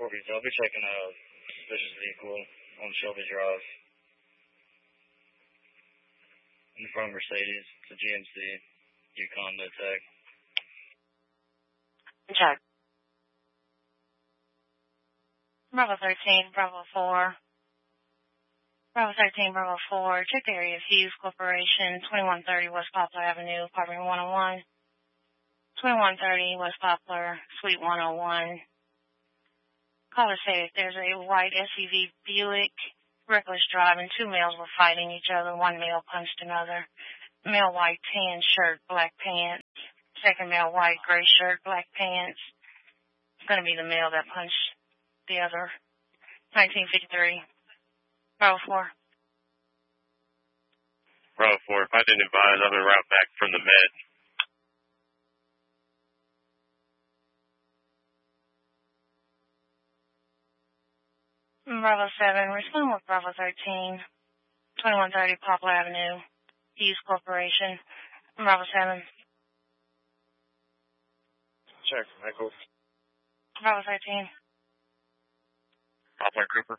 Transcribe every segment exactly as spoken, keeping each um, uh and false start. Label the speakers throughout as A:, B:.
A: four B, I'll be checking a suspicious vehicle on Shelby Drive. In front of Mercedes, it's a G M C, Yukon, no tag.
B: Check. Bravo thirteen, Bravo four. Bravo thirteen, Bravo four. Check the area of Hughes Corporation, twenty-one thirty West Poplar Avenue, apartment one oh one. twenty-one thirty West Poplar, Suite one oh one. Caller say there's a white S U V Buick, reckless driving. Two males were fighting each other. One male punched another. Male white tan shirt, black pants. Second male white gray shirt, black pants. It's going to be the male that punched the other. nineteen fifty-three. Bravo four.
C: Bravo four. If I didn't advise, I'm en route back from the med.
B: Bravo seven, respond with Bravo thirteen, twenty-one thirty Poplar Avenue, Hughes Corporation. Bravo seven.
A: Check, Michael.
B: Bravo thirteen.
C: Poplar Cooper.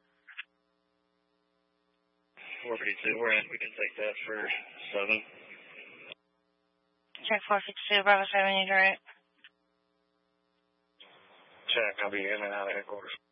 A: four fifty-two, we're in. We can take that for seven.
B: Check four fifty-two, Bravo seven, you direct.
A: Check, I'll be in and out of headquarters.